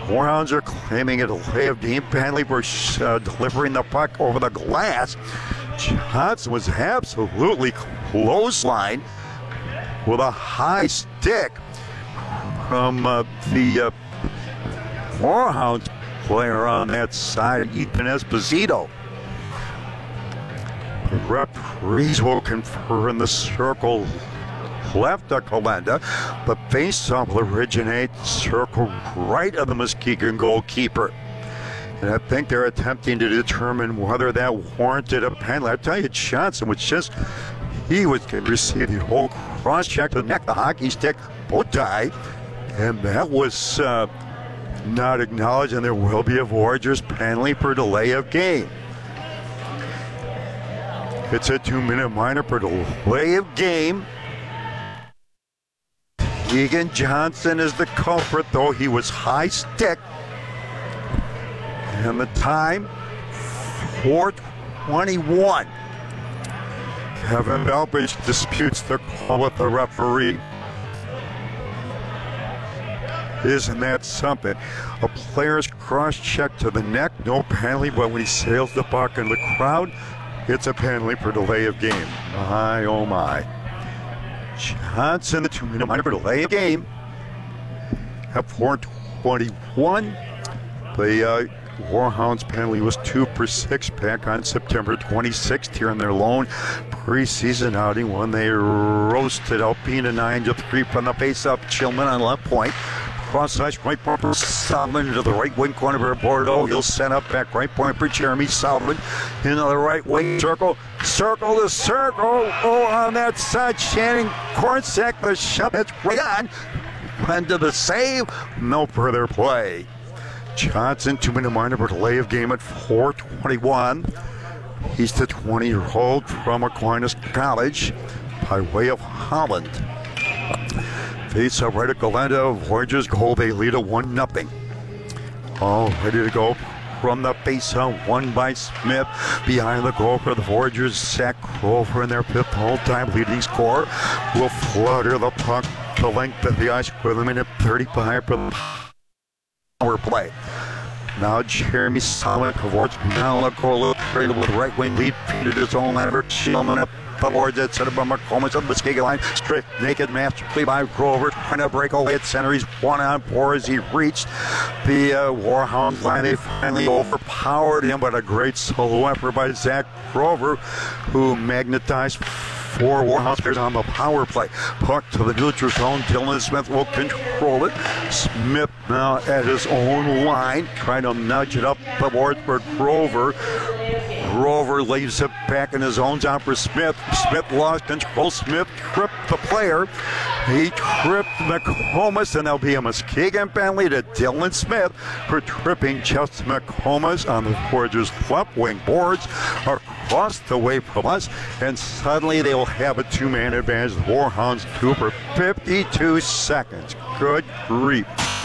Warhounds are claiming a delay of game penalty for delivering the puck over the glass. Johnson was absolutely clotheslined with a high stick from the Warhounds player on that side, Ethan Esposito. The referees will confer in the circle left of Kalenda. The face-off will originate circle right of the Muskegon goalkeeper. And I think they're attempting to determine whether that warranted a penalty. I tell you, Johnson was just, he was going to receive the whole cross-check to the neck, the hockey stick, bow tie, and that was not acknowledged, and there will be a Voyageurs penalty for delay of game. It's a 2-minute minor for delay of game. Keegan Johnson is the culprit, though he was high stick. And the time, 4:21. Kevin Belbridge disputes the call with the referee. Isn't that something? A player's cross-check to the neck, no penalty, but when he sails the puck in the crowd, it's a penalty for delay of game. My, oh my. Johnson, the 2-minute minor for delay of game. At 4:21, the Warhounds penalty was 2 per 6 back on September 26th here in their lone preseason outing when they roasted Alpena 9-3 from the face-up. Chilman on left point. Cross-ice right point for Solomon into the right wing corner for Bordeaux. He'll send up back right point for Jeremy Solomon into the right wing circle. Circle to circle. Oh, on that side, Shannon Kornsack, the shot. It's right on. Into the save. No further play. Johnson, 2-minute minor for delay of game at 4:21. He's the 20-year-old from Aquinas College by way of Holland. Face up right at Galenda. Voyageurs goal. They lead a 1-0. All ready to go from the face-up. Won by Smith. Behind the goal for the Voyageurs. Zach Grover in their 5th all-time leading scorer will flutter the puck the length of the ice with a minute 35 for the power play. Now Jeremy Solomon towards Malakola, traded with right wing lead, feeded his own effort. Shillman up the boards, that's set up by McComas on the Muskegon line. Straight naked match play by Grover, trying to break away at center. He's 1-on-4 as he reached the Warhound line. They finally overpowered him, but a great solo effort by Zach Grover, who magnetized 4 Warhounds players on the power play. Puck to the neutral zone. Dylan Smith will control it. Smith now at his own line, trying to nudge it up the board for Grover. Grover leaves it back in his own zone for Smith. Smith lost control. Smith tripped the player. He tripped McComas, and there'll be a Muskegon penalty to Dylan Smith for tripping Justin McComas on the Voyageurs' left wing boards across the way from us, and suddenly they will have a 2-man advantage. The Warhounds 2 for 52 seconds. Good grief.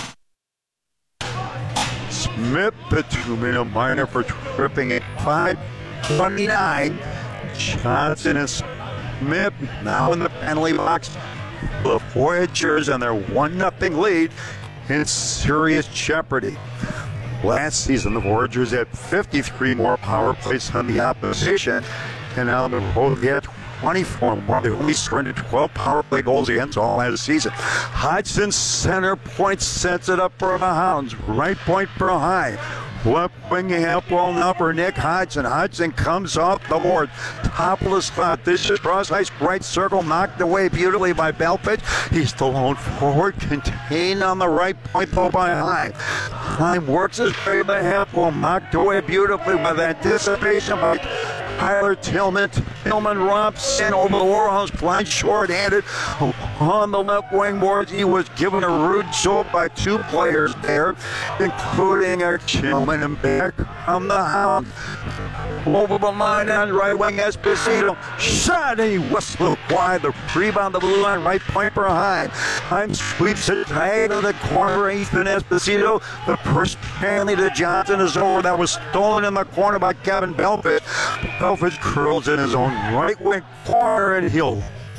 Smith, the 2-minute minor for tripping at 5:29. Johnson and Smith now in the penalty box. The Voyageurs and their 1-0 lead in serious jeopardy. Last season, the Voyageurs had 53 more power plays than the opposition, and now the road had 24 more. They only surrendered 12 power play goals against all last season. Hodgson center point sets it up for the Hounds. Right point for High. Left wing half wall now for Nick Hodgson. Hodgson comes off the board. Top of the spot. This is cross ice right circle. Knocked away beautifully by Belpitch. He's the lone forward. Contained on the right point though by High. High works his way to the half wall. Knocked away beautifully with anticipation by Tyler Tillman. Tillman romps in over the Warhounds, flying short-handed on the left wing boards. He was given a rude jolt by 2 players there, including Tillman, and back from the Hound. Over the line on right wing, Esposito shot, and he whistled wide. The rebound, the blue line, right point for High. High sweeps it tight to the corner. Ethan Esposito. The first penalty to Johnson is over. That was stolen in the corner by Kevin Belfitch. Belfitch curls in his own right wing corner, and he'll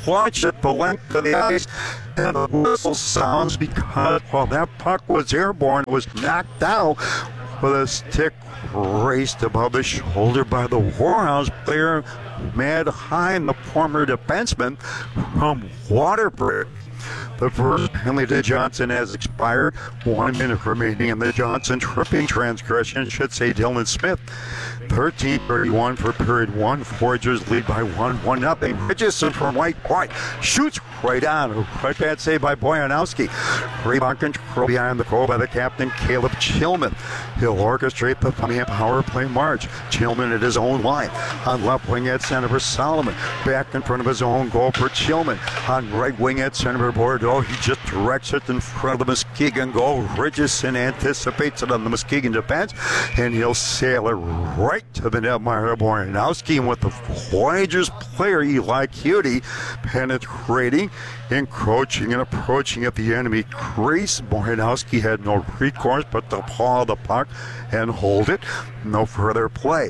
clutch at the length of the ice. And the whistle sounds because while that puck was airborne, it was knocked out with a stick raised above the shoulder by the Warhounds player, Matt Hein, the former defenseman from Waterbury. The first penalty to Johnson has expired. 1 minute remaining in the Johnson tripping transgression, should say Dylan Smith. 13:31 for period one. Foragers lead by 1-0. Richardson from right point shoots right on. A right bad save by Boyanowski. Rebound control behind the goal by the captain, Caleb Chilman. He'll orchestrate the power play march. Chilman at his own line. On left wing at center for Solomon. Back in front of his own goal for Chilman. On right wing at center for Bordeaux. He just directs it in front of the Muskegon goal. Richardson anticipates it on the Muskegon defense, and he'll sail it right to the netminder Boyanowski. And with the Voyagers player Eli Cutie penetrating, encroaching, and approaching at the enemy crease, Boyanowski had no recourse but to paw the puck and hold it. No further play.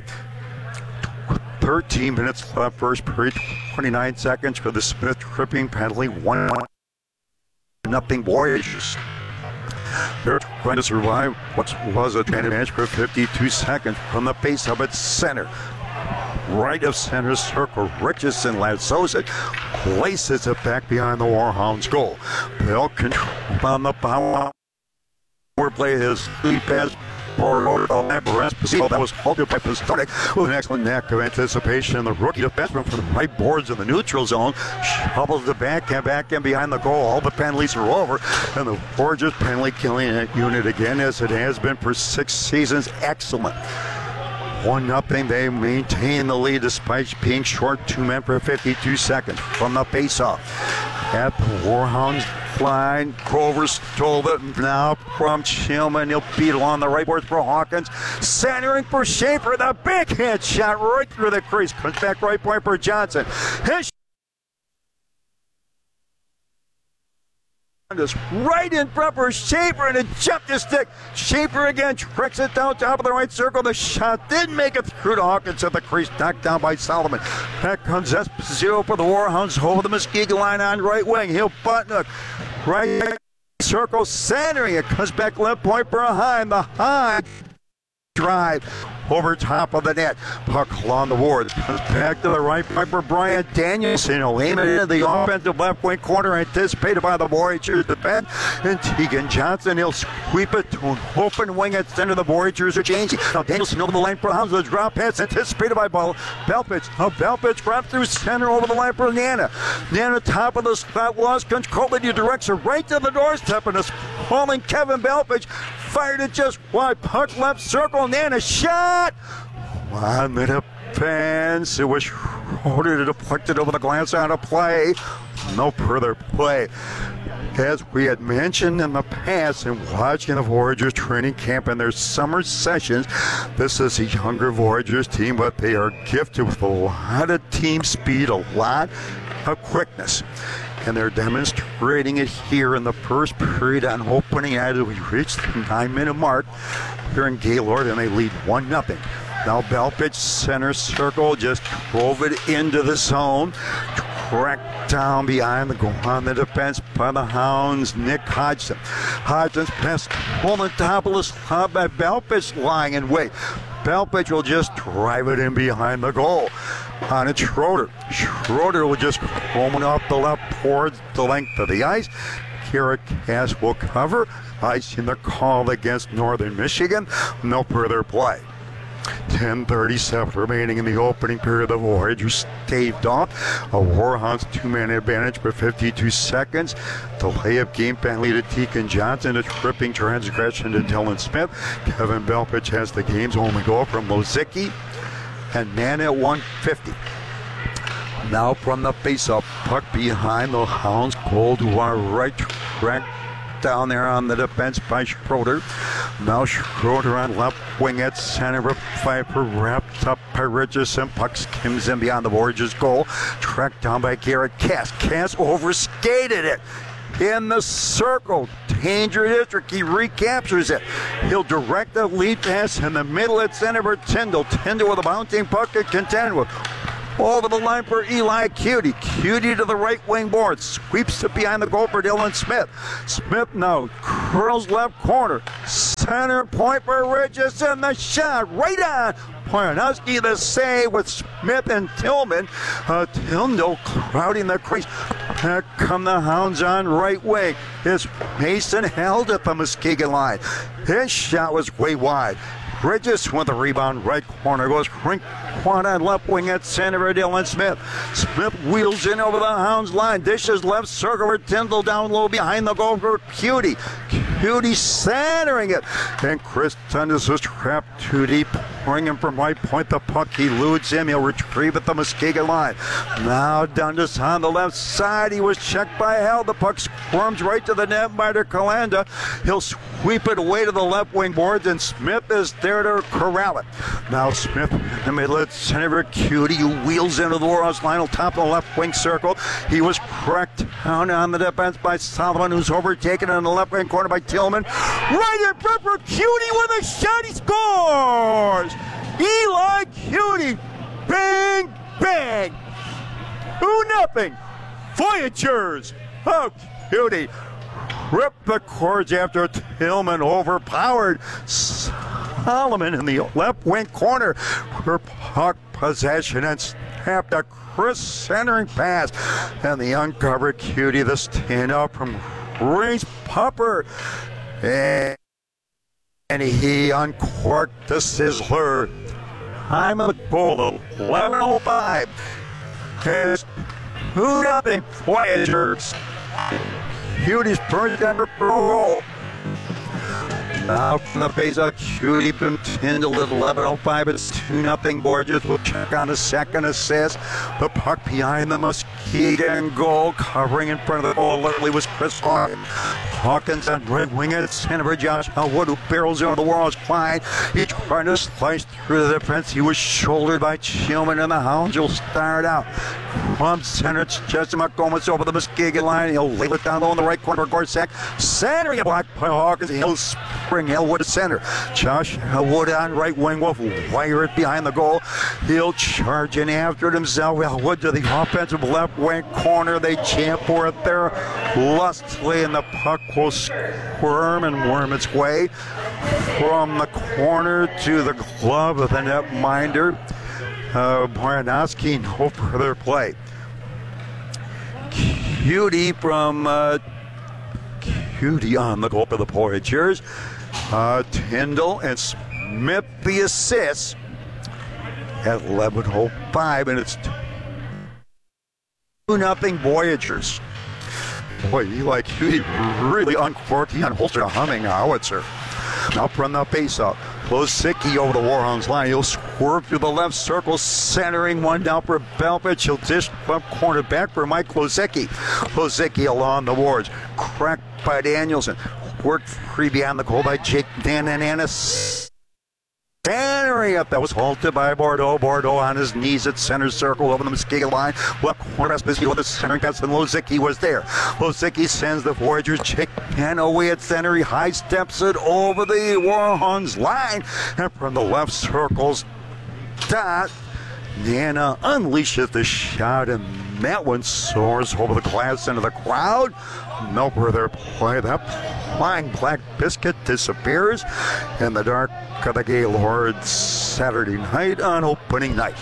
13 minutes left, first period, 29 seconds for the Smith tripping penalty. 1-0 Voyagers. They're trying to survive what was a advantage for 52 seconds from the face of its center. Right of center circle, Richardson lassos it, places it back behind the Warhounds goal. They'll control on the power play, his lead pass. That was halted by Pistonic with an excellent knack of anticipation. The rookie defenseman from the right boards in the neutral zone shovels the back in behind the goal. All the penalties are over, and the Foragers penalty killing unit again, as it has been for 6 seasons. Excellent. 1-0. They maintain the lead despite being short 2 men for 52 seconds from the faceoff. At the Warhounds line, Grover stole it now from Chilman. He'll beat along the right boards for Hawkins. Centering for Schaefer. The big hit shot right through the crease. Comes back right point for Johnson. His right in front for Schaefer, and it jumped his stick. Schaefer again tricks it down top of the right circle. The shot didn't make it through to Hawkins at the crease, knocked down by Solomon. Back comes Esposito for the Warhounds over the Muskegon line on right wing. He'll button right circle, centering it. Comes back left point for Hein. The high drive over top of the net. Puck along the boards. Comes back to the right point for Brian Danielson. He'll aim it into the offensive left wing corner, anticipated by the Voyagers defense. And Tegan Johnson, he'll sweep it to an open wing at center. The Voyagers are changing. Now Danielson over the line for Hounds. The drop pass anticipated by Belpich. Now Belpich grabbed through center over the line for Nana. Nana top of the slot, lost control, and he directs her right to the doorstep, and a falling Kevin Belpich fired it just wide. Puck left circle. Nana shot. 1 minute defense. It was Schroeder deflected over the glass out of play. No further play. As we had mentioned in the past in watching the Voyagers training camp and their summer sessions, this is a younger Voyagers team, but they are gifted with a lot of team speed, a lot of quickness. And they're demonstrating it here in the first period on opening as we reach the 9-minute mark here in Gaylord, and they lead 1-0. Now Belpich center circle, just drove it into the zone. Tracked down behind the goal on the defense by the Hounds, Nick Hodgson. Hodgson's pass on the top of the slot by Belpich lying in wait. Belpich will just drive it in behind the goal. On it, Schroeder. Schroeder will just roam it off the left towards the length of the ice. Kara Cass will cover. Ice in the call against Northern Michigan. No further play. 10:37 remaining in the opening period. The Voyagers staved off a Warhounds 2-man advantage for 52 seconds. Delay of game penalty to Tegan Johnson. A tripping transgression to Dylan Smith. Kevin Belpich has the game's only goal from Lozicki. And Nana at 150. Now from the faceoff, puck behind the Hounds, goal to our right, track down there on the defense by Schroeder. Now Schroeder on left wing at center for Pfeiffer, wrapped up by Richardson. Puck skims in beyond the Voyagers' goal, tracked down by Garrett Cass. Cass overskated it in the circle. Danger district. He recaptures it. He'll direct the lead pass in the middle at center for Tyndall. Tyndall with a bouncing puck to contend with. Over the line for Eli Cutie. Cutie to the right wing board. Sweeps it behind the goal for Dylan Smith. Smith now curls left corner. Center point for Regis, and the shot right on. Poyanowski the save with Smith and Tillman. Tindall crowding the crease. Here come the Hounds on right wing. It's Mason held at the Muskegon line. His shot was way wide. Bridges with the rebound, right corner, goes Rink Quad on left wing at center for Dylan Smith. Smith wheels in over the Hounds line, dishes left circle for Tyndall down low behind the goal for Cutie. Cutie centering it, and Chris Dundas is trapped too deep, pouring him from right point. The puck eludes him. He'll retrieve at the Muskegon line. Now Dundas on the left side. He was checked by Hell. The puck squirms right to the netminder Kalanda. He'll sweep it away to the left wing boards, and Smith is there to corral it. Now Smith in the middle at center for Cutie, who wheels into the Warhouse line on top of the left wing circle. He was cracked down on the defense by Solomon, who's overtaken in the left wing corner by Tillman. Right in front for Cutie with a shot. He scores! Eli Cutie! Bang, bang! 2-0. Voyagers! Oh, Cutie! Ripped the cords after Tillman overpowered Solomon in the left wing corner for puck possession and snapped a crisp centering pass. And the uncovered Cutie, the stand-up from Reese Pupper. And he uncorked the Sizzler. Time of the goal, 11:05. It's 2-0 Voyagers. Cutie's first ever pro goal. Now from the face of Cutie from Tyndall at 11:05. It's 2-0 Borges. Will check on a second assist. The puck behind the Muskegon goal. Covering in front of the goal literally was Chris Hawkins. Hawkins on right wing at center for Josh Elwood, who barrels over the Warhouse line. He tried to slice through the defense. He was shouldered by Chilman, and the Hounds will start out. From center, it's Justin McComas over the Muskegon line. He'll lay it down low in the right corner for Gorsak. Centering it blocked by Hawkins. He'll spring Elwood to center. Josh Elwood on right wing will wire it behind the goal. He'll charge in after it himself. Elwood to the offensive left wing corner. They champ for it there lustily, and the puck will squirm and worm its way from the corner to the glove of the netminder. Poyanowski, no further play. Cutie from Cutie on the goal for the Voyagers. Tyndall and Smith the assists at 11:05, and it's 2-0 Voyagers. Boy, Eli Cutie really uncorked. He unholstered a humming howitzer. Now from the face-off, Klosicki over the Warhounds line. He'll swerve through the left circle, centering one down for Belfitch. He'll dish bump corner back for Mike Klosicki. Klosicki along the boards, cracked by Danielson. Worked free behind the goal by Jake Danananis. Centering up, that was halted by Bordeaux. Bordeaux on his knees at center circle over the Muskegon line. Left corner, Rasmussen with the centering pass, and Lozicki was there. Lozicki sends the Voyagers. Jake Dan away at center. He high steps it over the Warhounds line. And from the left circles, dot. Nana unleashes the shot, and that one soars over the glass into the crowd. No further play. That flying black biscuit disappears in the dark of the Gaylord Saturday night on opening night.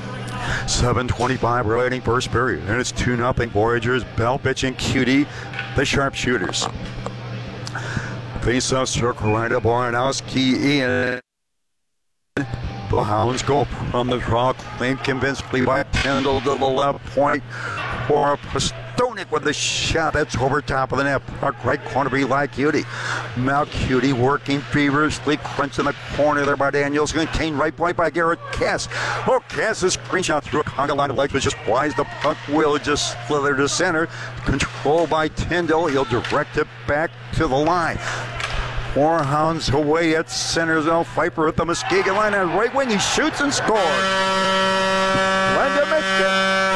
7:25 remaining first period, and it's 2-0 Voyagers. Belfitch and Cutie, the sharpshooters. Face-off circle right up Boyanowski in. The Hounds go from the draw, claimed convincingly by Tyndall to the left point for Postonic with the shot that's over top of the net. Puck right corner be like Cutie. Now Cutie working feverishly, crunching the corner there by Daniels. Contained right point by Garrett Cass. Oh, Cass's screenshot through a conga line of legs was just wise. The puck will just slither to center. Controlled by Tyndall. He'll direct it back to the line. Warhounds away at center zone. Pfeiffer at the Muskegon line and right wing. He shoots and scores. Linda Michigan.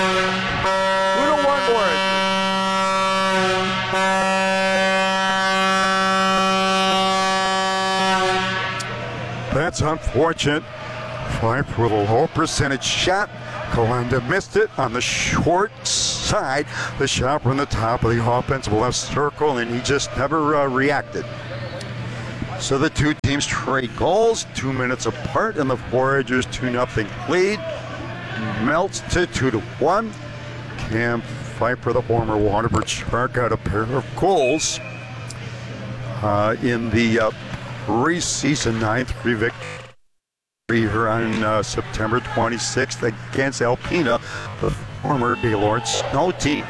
2-1 Warriors. That's unfortunate. Pfeiffer with a low percentage shot. Kalenda missed it on the short side. The shot from the top of the offensive left circle, and he just never reacted. So the two teams trade goals, 2 minutes apart, and the Voyageurs 2-0 lead melts to 2-1. Cam Pfeiffer, the former Waterford Shark, got a pair of goals in the preseason 9-3 victory here on September 26th against Alpena, the former Gaylord Snow team.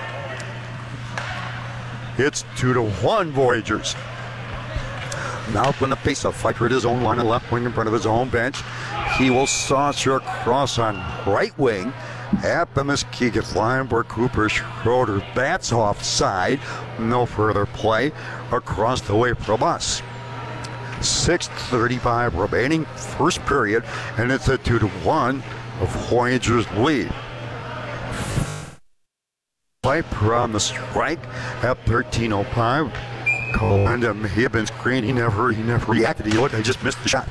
It's 2-1 Voyageurs. Now from the face of Pfeiffer at his own line, left wing in front of his own bench. He will saucer across on right wing at the Muskegon line where Cooper Schroeder bats offside. No further play across the way from us. 6:35 remaining, first period, and it's a 2-1 Voyageurs lead. Pfeiffer on the strike at 13:05. Kalenda may have been screened. He never reacted. He looked, I just missed the shot.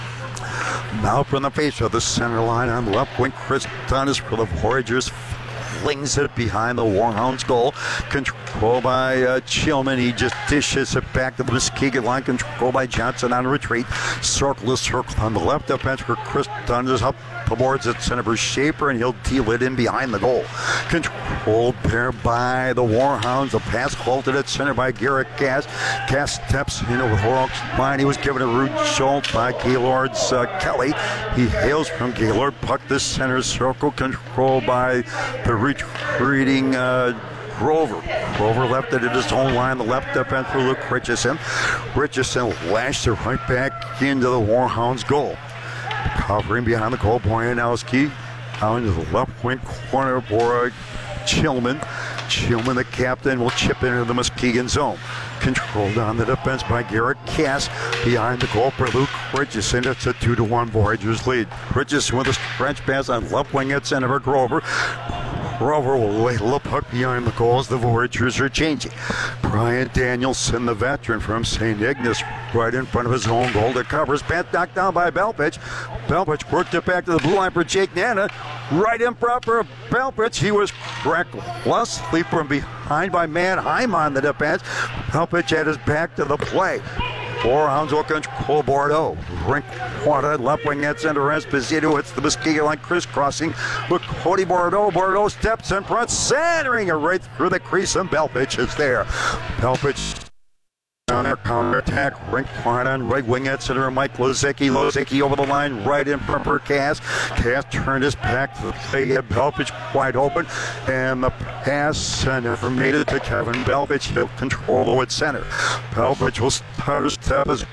Now from the face of the center line on the left wing, Chris Dundas for the Voyageurs flings it behind the Warhounds goal. Controlled by Chilman. He just dishes it back to the Muskegon line. Controlled by Johnson on retreat. Circle on the left defense for Chris Dundas up towards its center for Schaefer, and he'll deal it in behind the goal. Controlled there by the Warhounds. The pass halted at center by Garrett Cass. Cass steps into the Hawks line. He was given a rude jolt by Gaylord's Kelly. He hails from Gaylord. Puck the center circle. Controlled by the retreating Grover. Grover left it at his own line. The left defense for Luke Richardson. Richardson lashed it right back into the Warhounds goal. Covering behind the goal, Boyanowski down to the left wing corner for Chilman. Chilman, the captain, will chip into the Muskegon zone. Controlled on the defense by Garrett Cass. Behind the goal for Luke Richardson. It's a 2-1 Voyageurs lead. Richardson with a stretch pass on left wing at center for Grover. Grover will lay the puck behind the goal as the Voyageurs are changing. Brian Danielson, the veteran from St. Ignace, right in front of his own goal to cover. Bent knocked down by Belpich. Belpich worked it back to the blue line for Jake Nana. Right in front for Belpich. He was recklessly from behind by Manheim on the defense. Belpich had his back to the play. Warhounds will control Bordeaux. Rink wanted left wing at center. Esposito. It's the Muskegon line crisscrossing with Cody Bordeaux. Bordeaux steps in front, centering it right through the crease, and Belpich is there. Belpich on their counter attack. Rink on right wing at center. Mike Lozicki. Lozicki over the line, right in front for Cass. Cass turned his back to the play. He had Belpich wide open, and the pass never made it to Kevin Belpich. He'll control at center. Belpich will start his step as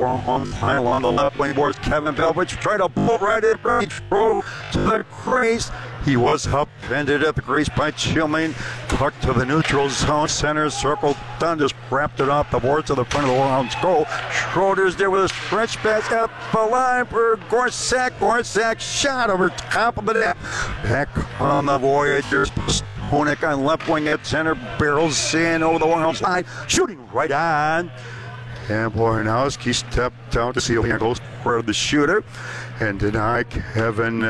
along the left wing boards. Kevin Belpich tried to pull right in front. He drove to the crease. He was upended at the crease by Chilman. Tucked to the neutral zone. Center circle. Dundas wrapped it off the board to the front of the Warhounds goal. Schroeder's there with a stretch pass at the line for Gorsak. Gorsak shot over top of the net. Back on the Voyageurs. Honek on left wing at center. Barrels in over the Warhounds side. Shooting right on. And Boyanowski stepped down to see if he goes for the shooter and deny Gavin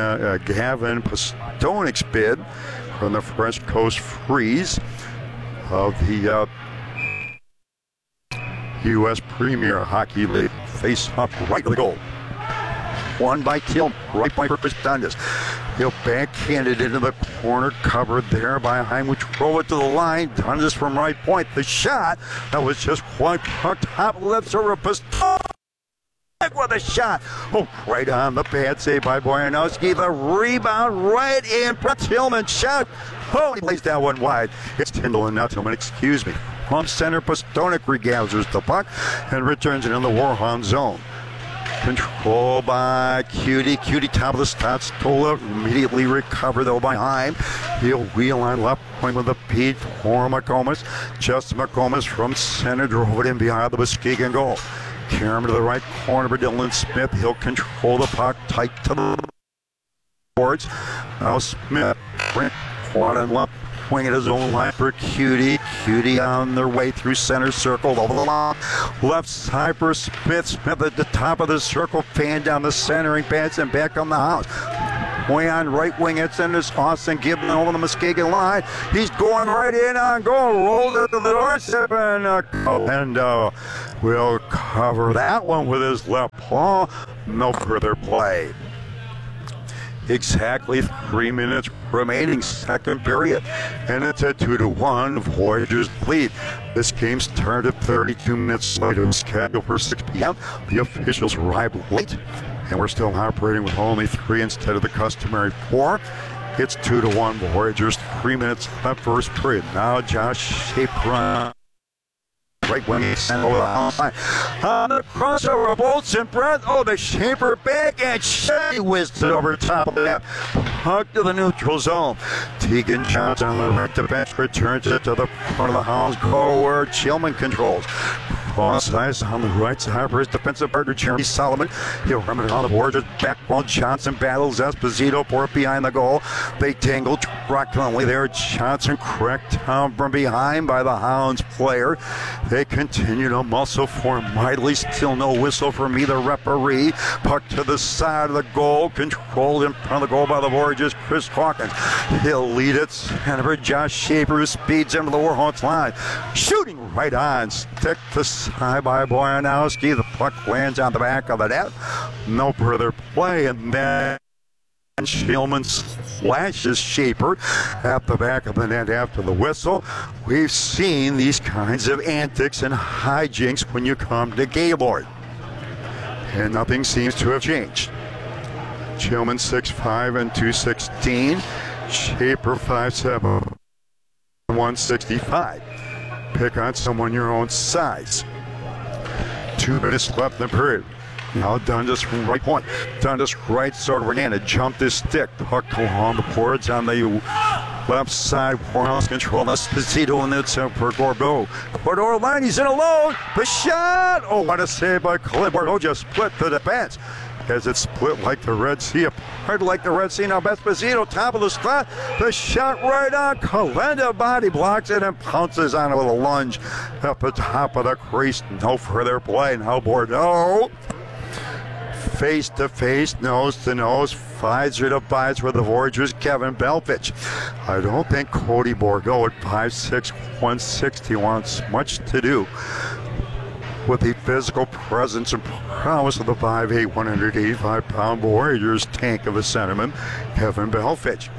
Postonik's bid from the Fresh Coast Freeze of the U.S. Premier Hockey League. Face up right to the goal. Won by Kill, right by Chris Dundas. He'll backhand it into the corner, covered there by Heim, which drove it to the line. Dundas from right point. The shot, that was just quite pucked top left over Postonik with a shot. Oh, right on the pad save by Boyanowski. The rebound right in front. Tillman shot. Oh, he lays that one wide. It's Tyndall and not Tillman, excuse me. From center, Postonik regathers the puck and returns it in the Warhound zone. Control by Cutie. Cutie top of the stats. Stola immediately recovered though by Heim. He'll wheel on left point with a Pete for McComas. Justin McComas from center drove it in behind the Muskegon goal. Carry him to the right corner for Dylan Smith. He'll control the puck tight to the boards. Now Smith Brent on left wing at his own line for Cutie. Cutie on their way through center circle over the line. Left side for Smith. Smith at the top of the circle. Fan down the centering pads and back on the house. Way on right wing, it's in this Austin Gibbon over the Muskegon line. He's going right in on goal, rolled it to the doorstep, and will cover that one with his left paw. No further play. Exactly 3 minutes remaining, second period, and it's a 2-1 Voyagers lead. This game started 32 minutes later, scheduled for 6 p.m. The officials arrived late, and we're still operating with only 3 instead of the customary 4. It's 2-1 Voyagers, 3 minutes left first period. Now Josh Shaper right when he sent over the outside. On the crossover, bolts and Brett. Oh, the Shaper back and she whizzed it over top of that. Puck to the neutral zone. Tegan Johnson on the right to bench returns it to the front of the Hounds goal where Chilman controls. Cross ice on the right side for his defensive partner, Jeremy Solomon. He'll run it on the board. Just back while Johnson battles Esposito for it behind the goal. They tangle. Rock Conley there. Johnson cracked down from behind by the Hounds player. They continue to muscle for mightily. Still no whistle from either referee. Puck to the side of the goal. Controlled in front of the goal by the Voyagers. Chris Hawkins. He'll lead it. Center Josh Shaper speeds into the Warhawks line. Shooting right on. Stick to side by Boyanowski. The puck lands on the back of the net. No further play. And then Shillman slashes Shaper at the back of the net after the whistle. We've seen these kinds of antics and hijinks when you come to Gaylord, and nothing seems to have changed. Shillman 6'5" and 216. Shaper 5'7", 165. Pick on someone your own size. 2 minutes left in the period. Now Dundas from right point. Dundas right side. Renana jumped his stick. Puck along the boards on the left side. Warhouse control. Esposito in the center for Gorbeau. Corridor line. He's in alone. The shot. Oh, what a save by Clint. Bordeaux just split the defense. As it split like the Red Sea, apart like the Red Sea. Now Esposito, top of the slot. The shot right on. Kalenda body blocks it and pounces on it with a lunge up the top of the crease. No further play. Now Bordeaux, face to face, nose to nose, visor to visor with the Voyagers, Kevin Belfich. I don't think Cody Bordeaux at 5'6", 160 wants much to do with the physical presence and prowess of the 5'8", 185-pound Warriors tank of a centerman, Kevin Belfich.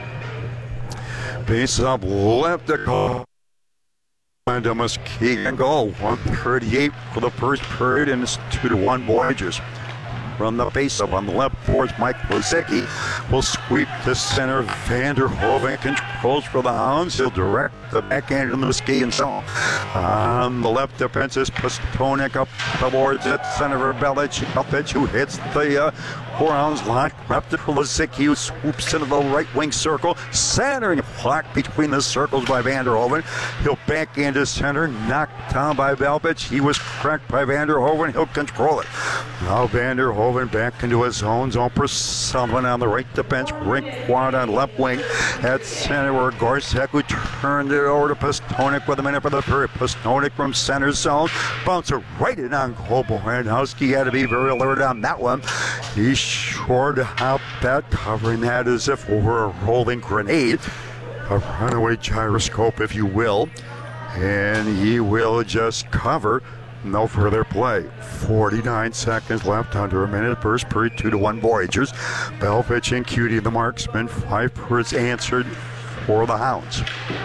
Base up left to goal. And a Muskegon goal, 138 for the first period, and it's 2-1 Voyagers. Run the base up on the left boards. Mike Lozicki will sweep to center. Vanderhoven controls for the Hounds. He'll direct the backhand in the Muskegon zone. On the left defense is Pastonik up the boards at center for Belfich, who hits the Hounds line. Left it for Lozicki, who swoops into the right wing circle. Centering block between the circles by Vanderhoven. He'll back into center. Knocked down by Belfich. He was cracked by Vanderhoven. He'll control it. Now Vanderhoven back into his own zone for Sullivan on the right defense. Rink quad on left wing at center where Gorsek, who turned it over to Pastonik with a minute for the period. Pastonik from center zone. Bouncer right in on goal. Boyanowski had to be very alert on that one. He's sure to have that, covering that as if it were a rolling grenade. A runaway gyroscope, if you will. And he will just cover. No further play. 49 seconds left, under a minute. First period, 2-1 Voyagers. Belfich and Cutie, the marksman. 5 periods answered for the Hounds.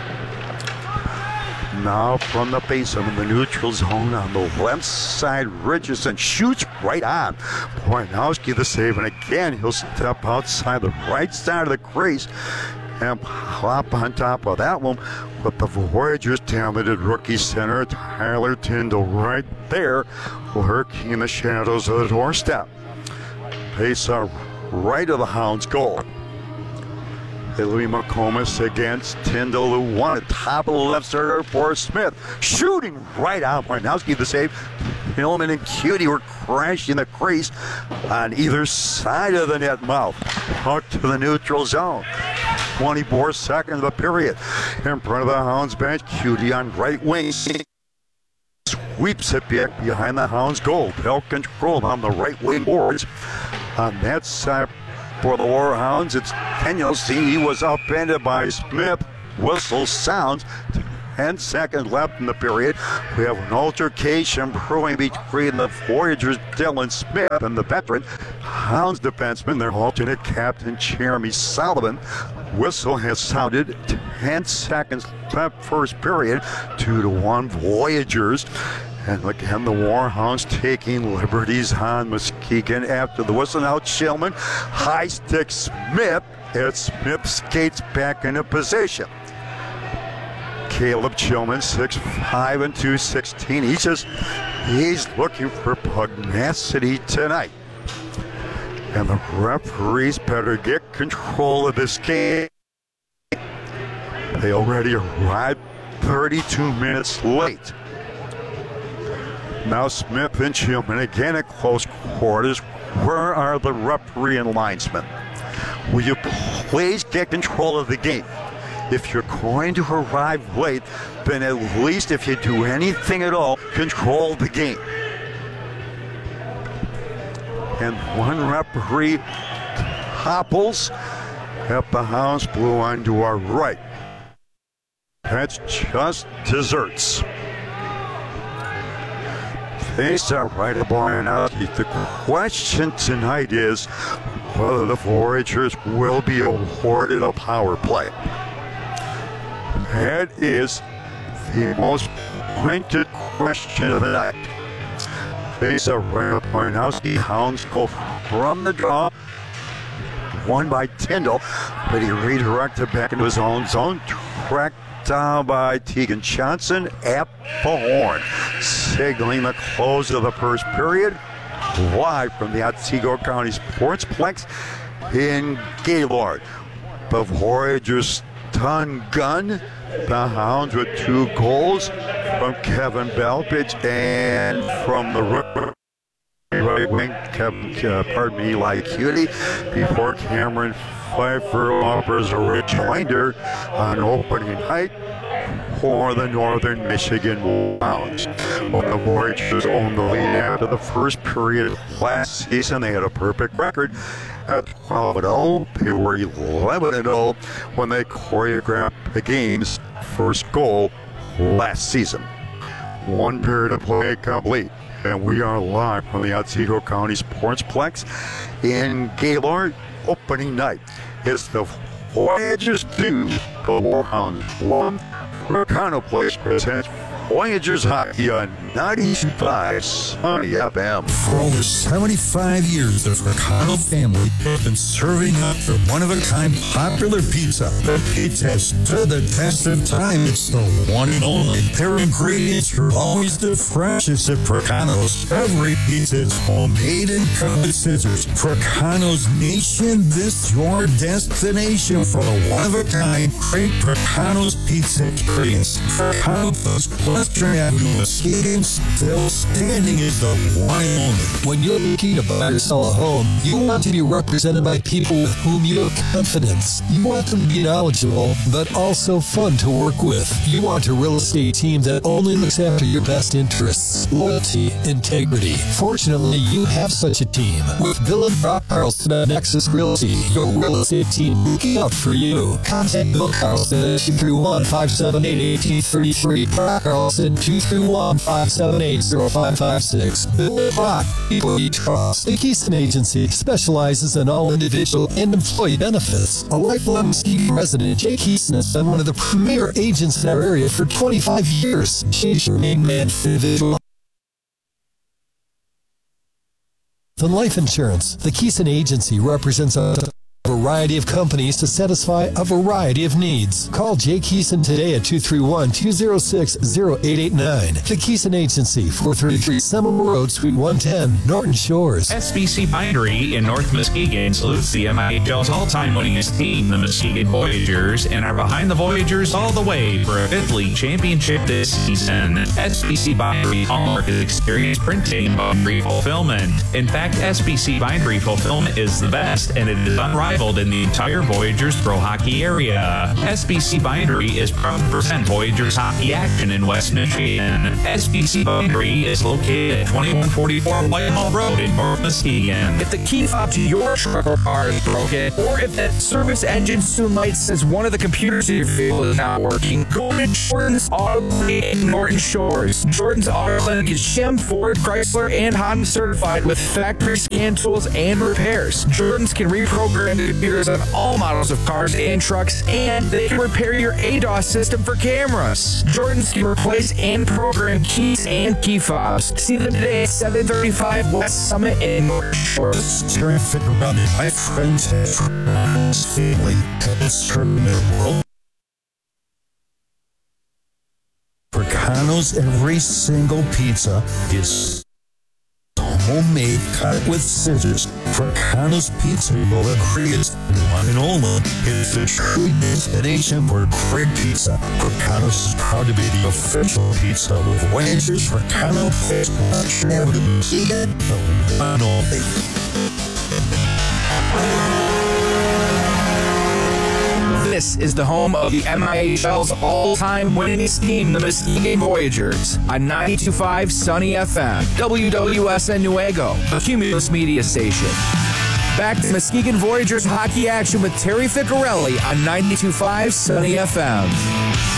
Now from the base of the neutral zone on the left side, Richardson shoots right on. Boyanowski the save, and again he'll step outside the right side of the crease and plop on top of that one. But the Voyagers' talented rookie center, Tyler Tyndall, right there, lurking in the shadows of the doorstep. Pace right of the Hounds' goal. Louis McComas against Tyndall, who won at top of the left center for Smith. Shooting right out. Boyanowski the save. Hillman and Cutie were crashing the crease on either side of the net mouth. Out to the neutral zone. 24 seconds of the period. In front of the Hounds bench, Cutie on right wing. Sweeps it back behind the Hounds goal. Bell controlled on the right wing boards. On that side, for the Warhounds. It's Daniels. He was upended by Smith. Whistle sounds. 10 seconds left in the period. We have an altercation brewing between the Voyagers' Dylan Smith and the veteran Hounds defenseman, their alternate captain Jeremy Sullivan. Whistle has sounded. 10 seconds left first period. 2-1 Voyagers. And again, the Warhounds taking liberties on Muskegon after the whistle. Now Shillman, high stick Smith, as Smith skates back into position. Caleb Shillman, 6'5" and 216. He's looking for pugnacity tonight. And the referees better get control of this game. They already arrived 32 minutes late. Now Smith and Shillman again at close quarters. Where are the referee and linesmen? Will you please get control of the game? If you're going to arrive late, then at least if you do anything at all, control the game. And one referee hopples at the Hounds blue onto our right. That's just desserts. Face are right about now. The question tonight is whether the Voyagers will be awarded a power play. That is the most pointed question of the night. Face are right about now. The Hounds go from the draw. Won by Tyndall, but he redirected back into his own zone. Tracked down by Tegan Johnson at the horn, signaling the close of the first period. Live from the Otsego County Sportsplex in Gaylord. The Voyagers stun gun. The Hounds with 2 goals from Kevin Belpage and from the right wing, Eli Cutie, before Cameron Pfeiffer offers a rejoinder on opening night for the Northern Michigan Hounds. Well, the Voyagers owned the lead after the first period last season. They had a perfect record at 12-0. They were 11-0 when they choreographed the game's first goal last season. 1 period of play complete. And we are live from the Otsego County Sportsplex in Gaylord. Opening night. It's the Voyagers 2, the Warhounds 1. Fracano Place presents Voyagers Hockey on 95 Sunny FM. For over 75 years, the Fracano family has been serving up their one-of-a-kind popular pizza. The pizza has stood the test of time. It's the one and only. Their ingredients are always the freshest at Fracano's. Every pizza is homemade and cut with scissors. Fracano's Nation, this your destination for the one-of-a-kind great Fracano's pizza experience. Fracano Plus Western Avenue, Muskegon, still standing is the one and only. When you're looking to buy or sell a home, you want to be represented by people with whom you have confidence. You want them to be knowledgeable, but also fun to work with. You want a real estate team that only looks after your best interests, loyalty, integrity. Fortunately, you have such a team. With Bill and Brock Carlson at Nexus Realty, your real estate team looking out for you. Contact Bill Carlson at 231-578-1833. Brock Carlson 231-578-0556. Bill Brock, people you trust. The Keeson Agency specializes in all individual and employee benefits. A lifelong Muskegon resident, Jay Keeson has been one of the premier agents in our area for 25 years. She's your main man for individual in life insurance. The Keeson Agency represents a variety of companies to satisfy a variety of needs. Call Jay Keeson today at 231-206-0889. The Keeson Agency, 433 Seminole Road, Suite 110, Norton Shores. SBC Bindery in North Muskegon salutes the MIHL's all-time winningest team, the Muskegon Voyagers, and are behind the Voyagers all the way for a 5th league championship this season. SBC Bindery hallmark is experienced printing and bindery fulfillment. In fact, SBC Bindery fulfillment is the best, and it is unrivaled sold in the entire Voyagers Pro Hockey area. SBC Bindery is proud to present Voyagers hockey action in West Michigan. SBC Bindery is located at 2144 Whitehall Road in North Muskegon. If the key fob to your truck or car is broken, or if that service engine soon light says one of the computers in your vehicle is not working, go to Jordan's Auto Clinic in Norton Shores. Jordan's Auto Clinic is Shem, Ford, Chrysler, and Honda certified with factory scan tools and repairs. Jordan's can reprogram the computers on all models of cars and trucks, and they can repair your ADAS system for cameras. Jordan's can replace and program keys and key fobs. See them today at 735 West Summit in Norton Shores. Terry Ficarelli, my friends have family have served their world. Fricano's every single pizza is homemade, cut with scissors. Fricano's Pizza Roller creates one and only is the true destination for great pizza. Fricano's is proud to be the official pizza of Voyagers. Fricano Place Production Avenue, Muskegon, the one and only. This is the home of the MIHL's all-time winningest team, the Muskegon Voyagers, on 92.5 Sunny FM, WWSN Nuevo, a Cumulus media station. Back to Muskegon Voyagers hockey action with Terry Ficarelli on 92.5 Sunny FM.